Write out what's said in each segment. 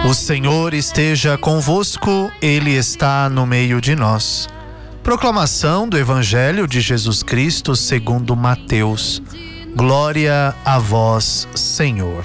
O Senhor esteja convosco, Ele está no meio de nós. Proclamação do Evangelho de Jesus Cristo segundo Mateus. Glória a vós, Senhor.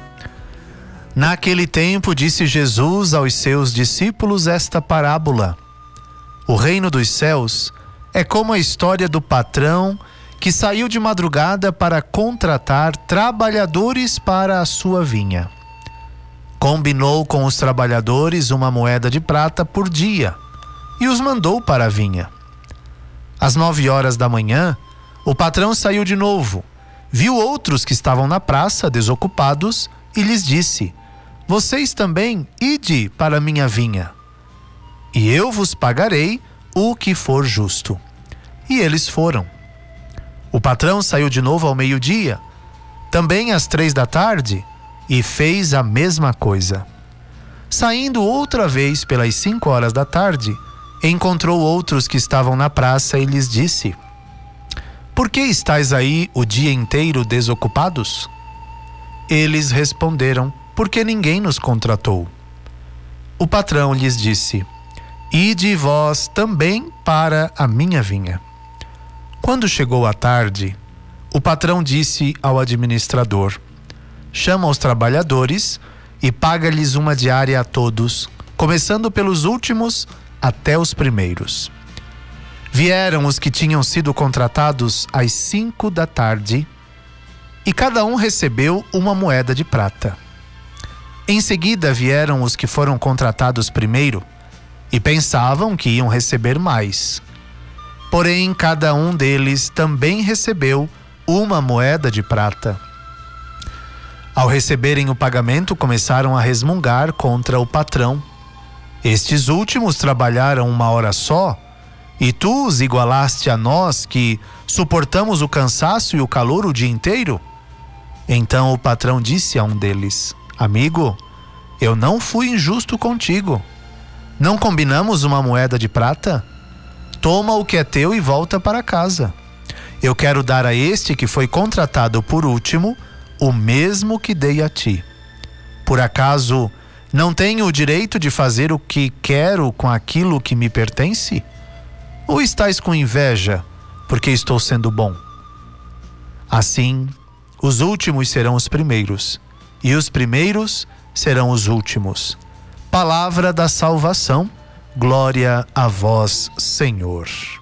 Naquele tempo disse Jesus aos seus discípulos esta parábola. O reino dos céus é como a história do patrão que saiu de madrugada para contratar trabalhadores para a sua vinha. Combinou com os trabalhadores uma moeda de prata por dia e os mandou para a vinha. Às 9 horas da manhã, o patrão saiu de novo, viu outros que estavam na praça desocupados e lhes disse: vocês também ide para a minha vinha, e eu vos pagarei o que for justo. E eles foram. O patrão saiu de novo ao meio-dia, também às 3 da tarde, e fez a mesma coisa. Saindo outra vez pelas 5 horas da tarde, encontrou outros que estavam na praça e lhes disse: por que estáis aí o dia inteiro desocupados? Eles responderam: porque ninguém nos contratou. O patrão lhes disse: ide vós também para a minha vinha. Quando chegou a tarde, o patrão disse ao administrador: chama os trabalhadores e paga-lhes uma diária a todos, começando pelos últimos até os primeiros. Vieram os que tinham sido contratados às 5 da tarde e cada um recebeu uma moeda de prata. Em seguida vieram os que foram contratados primeiro e pensavam que iam receber mais. Porém, cada um deles também recebeu uma moeda de prata. Ao receberem o pagamento, começaram a resmungar contra o patrão. Estes últimos trabalharam 1 hora só, e tu os igualaste a nós que suportamos o cansaço e o calor o dia inteiro? Então o patrão disse a um deles: amigo, eu não fui injusto contigo. Não combinamos uma moeda de prata? Toma o que é teu e volta para casa. Eu quero dar a este que foi contratado por último o mesmo que dei a ti. Por acaso não tenho o direito de fazer o que quero com aquilo que me pertence? Ou estais com inveja porque estou sendo bom? Assim, os últimos serão os primeiros, e os primeiros serão os últimos. Palavra da salvação. Glória a vós, Senhor.